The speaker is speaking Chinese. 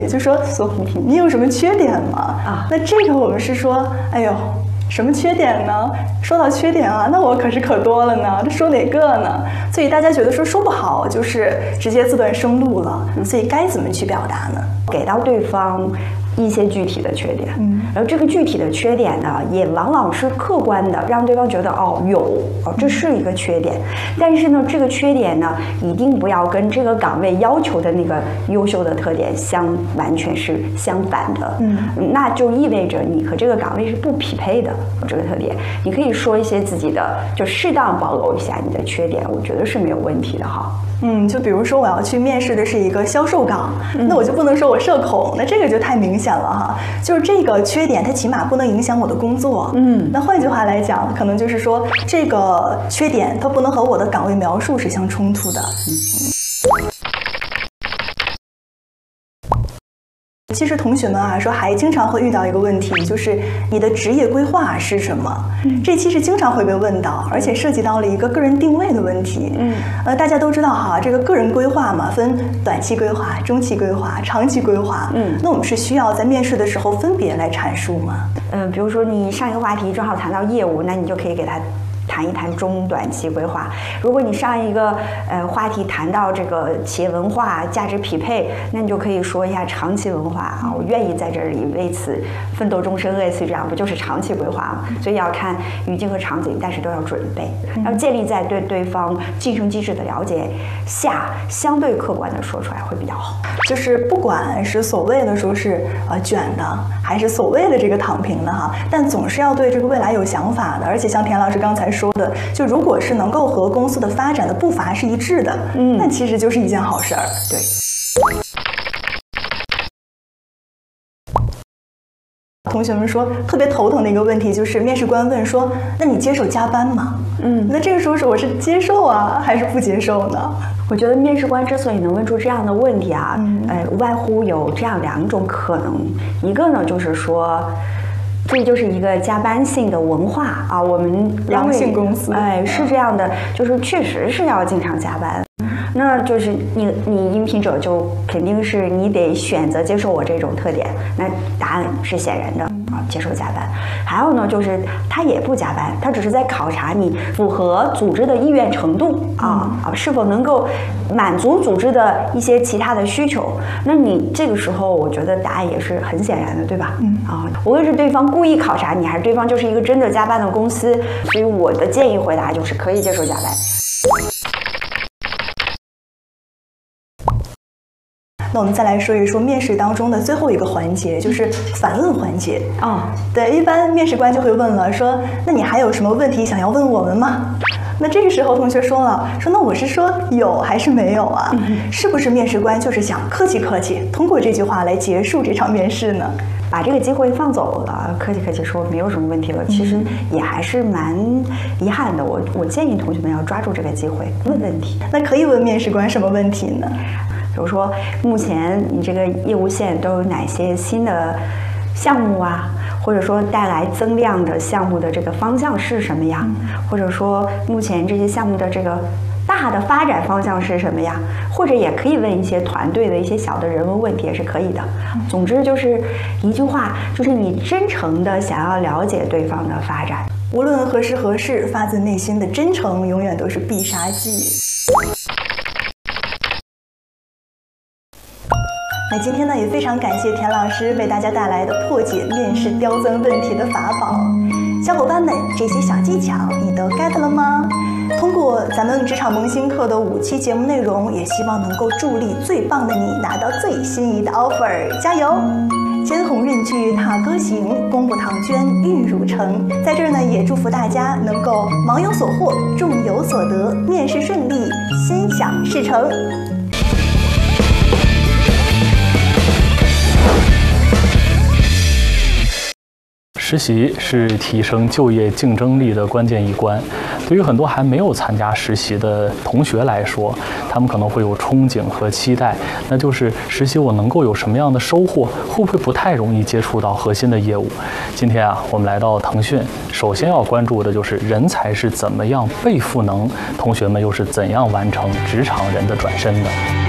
也就是说，苏红萍，你有什么缺点吗？啊，那这个我们是说，哎呦，什么缺点呢？说到缺点啊，那我可多了呢，这说哪个呢？所以大家觉得说不好，就是直接自断生路了。所以该怎么去表达呢？ 给到对方一些具体的缺点，然后这个具体的缺点呢，也往往是客观的，让对方觉得这是一个缺点。但是呢，这个缺点呢，一定不要跟这个岗位要求的那个优秀的特点完全是相反的。那就意味着你和这个岗位是不匹配的这个特点。你可以说一些自己的，就适当暴露一下你的缺点，我觉得是没有问题的哈。 就比如说我要去面试的是一个销售岗，那我就不能说我社恐，那这个就太明显了哈。就是这个缺点，它起码不能影响我的工作。那换句话来讲，可能就是说这个缺点它不能和我的岗位描述是相冲突的。其实同学们啊，说还经常会遇到一个问题，就是你的职业规划是什么？这其实经常会被问到，而且涉及到了一个个人定位的问题。大家都知道哈，这个个人规划嘛，分短期规划、中期规划、长期规划。那我们是需要在面试的时候分别来阐述吗？ 比如说你上一个话题正好谈到业务，那你就可以给他谈一谈中短期规划。如果你上一个话题谈到这个企业文化、价值匹配，那你就可以说一下长期文化啊，我愿意在这里为此奋斗终身，类似于这样，不就是长期规划吗？所以要看语境和场景，但是都要准备，要建立在对对方晋升机制的了解下，相对客观的说出来会比较好。 就是不管是所谓的说是卷的，还是所谓的这个躺平的哈，但总是要对这个未来有想法的。而且像田老师刚才说的，就如果是能够和公司的发展的步伐是一致的，那其实就是一件好事儿。 对。 同学们说特别头疼的一个问题就是面试官问说，那你接受加班吗？那这个时候我是接受啊，还是不接受呢？ 我觉得面试官之所以能问出这样的问题啊，无外乎有这样两种可能，一个呢就是说，这就是一个加班性的文化啊，我们狼性公司， 是这样的，就是确实是要经常加班。那就是你应聘者就肯定是你得选择接受我这种特点，那答案是显然的啊，接受加班。还有呢，就是他也不加班，他只是在考察你符合组织的意愿程度是否能够满足组织的一些其他的需求。那你这个时候，我觉得答案也是很显然的，对吧？无论是对方故意考察你，还是对方就是一个真的加班的公司，所以我的建议回答就是可以接受加班。 那我们再来说一说面试当中的最后一个环节，就是反问环节。对，一般面试官就会问了，说那你还有什么问题想要问我们吗？那这个时候同学说了，说那我是说有还是没有啊？是不是面试官就是想客气客气，通过这句话来结束这场面试呢？ 把这个机会放走了，客气客气说没有什么问题了，其实也还是蛮遗憾的。我建议同学们要抓住这个机会问问题。 那可以问面试官什么问题呢？ 比如说，目前你这个业务线都有哪些新的项目啊？或者说带来增量的项目的这个方向是什么呀？或者说目前这些项目的这个大的发展方向是什么呀？或者也可以问一些团队的一些小的人文问题也是可以的。总之就是一句话，就是你真诚的想要了解对方的发展， 无论何时何事，发自内心的真诚永远都是必杀技。那今天呢，也非常感谢田老师为大家带来的破解面试刁钻问题的法宝。小伙伴们，这些小技巧你都 get 了吗？通过咱们职场萌新课的5期节目内容，也希望能够助力最棒的你拿到最心仪的 offer， 加油！肩鸿雁去踏歌行，功不唐捐玉汝成。在这儿呢，也祝福大家能够忙有所获，众有所得，面试顺利，心想事成。 实习是提升就业竞争力的关键一关。对于很多还没有参加实习的同学来说，他们可能会有憧憬和期待，那就是实习我能够有什么样的收获？会不会不太容易接触到核心的业务？今天啊，我们来到腾讯，首先要关注的就是人才是怎么样被赋能，同学们又是怎样完成职场人的转身的。